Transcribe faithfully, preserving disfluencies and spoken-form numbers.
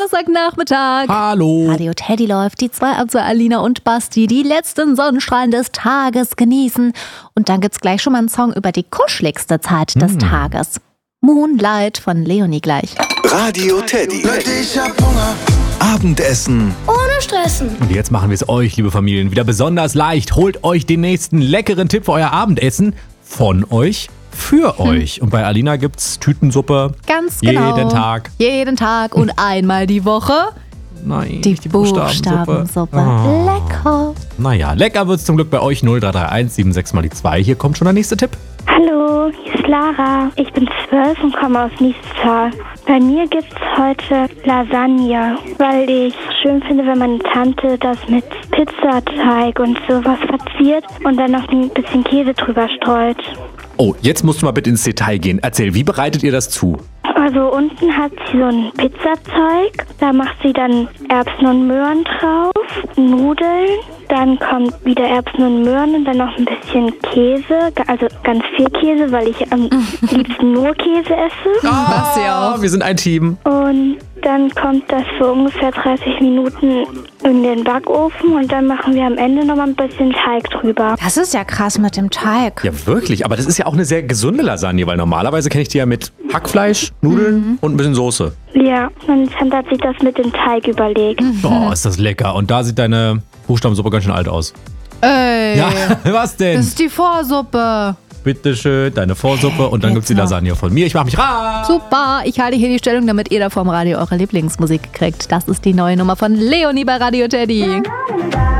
Donnerstagnachmittag. Hallo. Radio Teddy läuft, die zwei, also Alina und Basti, die letzten Sonnenstrahlen des Tages genießen. Und dann gibt's gleich schon mal einen Song über die kuscheligste Zeit des hm. Tages. Moonlight von Leonie gleich. Radio Teddy. Ich hab Hunger. Abendessen. Ohne Stressen. Und jetzt machen wir es euch, liebe Familien, wieder besonders leicht. Holt euch den nächsten leckeren Tipp für euer Abendessen von euch für hm. euch. Und bei Alina gibt's Tütensuppe. Ganz genau. Jeden Tag. Jeden Tag und einmal die Woche. Nein, die, die Buchstabensuppe. Buchstabensuppe. Oh. Lecker. Naja, lecker wird's zum Glück bei euch. null drei drei eins sieben sechs mal die zwei. Hier kommt schon der nächste Tipp. Hallo, hier ist Lara. Ich bin zwölf und komme aus Niestal. Bei mir gibt's heute Lasagne, weil ich schön finde, wenn meine Tante das mit Pizzateig und sowas verziert und dann noch ein bisschen Käse drüber streut. Oh, jetzt musst du mal bitte ins Detail gehen. Erzähl, wie bereitet ihr das zu? Also unten hat sie so ein Pizzazeug, da macht sie dann Erbsen und Möhren drauf, Nudeln, dann kommt wieder Erbsen und Möhren und dann noch ein bisschen Käse, also ganz viel Käse, weil ich am liebsten nur Käse esse. Oh, was ja. Wir sind ein Team. Und dann kommt das für ungefähr dreißig Minuten in den Backofen und dann machen wir am Ende noch mal ein bisschen Teig drüber. Das ist ja krass mit dem Teig. Ja, wirklich. Aber das ist ja auch eine sehr gesunde Lasagne, weil normalerweise kenne ich die ja mit Hackfleisch, Nudeln mhm. und ein bisschen Soße. Ja, meine Tante hat sich das mit dem Teig überlegt. Mhm. Oh, ist das lecker. Und da sieht deine Buchstabensuppe ganz schön alt aus. Ey. Ja, was denn? Das ist die Vorsuppe. Bitteschön, deine Vorsuppe und dann gibt's die Lasagne von mir. Ich mach mich ran. Super, ich halte hier die Stellung, damit ihr da vorm Radio eure Lieblingsmusik kriegt. Das ist die neue Nummer von Leonie bei Radio Teddy.